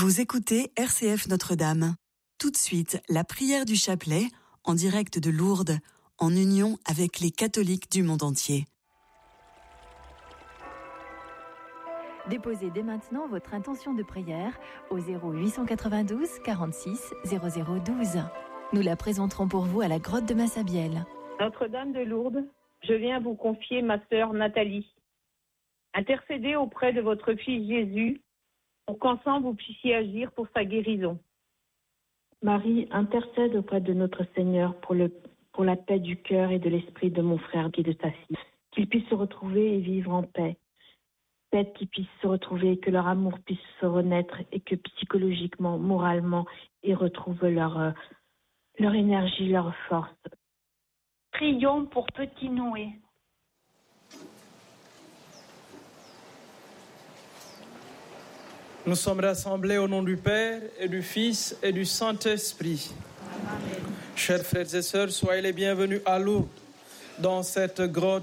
Vous écoutez RCF Notre-Dame. Tout de suite, la prière du chapelet, en direct de Lourdes, en union avec les catholiques du monde entier. Déposez dès maintenant votre intention de prière au 0892 46 0012. Nous la présenterons pour vous à la grotte de Massabielle. Notre-Dame de Lourdes, je viens vous confier ma sœur Nathalie. Intercédez auprès de votre Fils Jésus pour qu'ensemble vous puissiez agir pour sa guérison. Marie, intercède auprès de notre Seigneur pour la paix du cœur et de l'esprit de mon frère et de sa fille, qu'ils puissent se retrouver et vivre en paix. Peut-être qu'ils puissent se retrouver, que leur amour puisse se renaître et que psychologiquement, moralement, ils retrouvent leur énergie, leur force. Prions pour petit Noé. Nous sommes rassemblés au nom du Père et du Fils et du Saint-Esprit. Amen. Chers frères et sœurs, soyez les bienvenus à Lourdes, dans cette grotte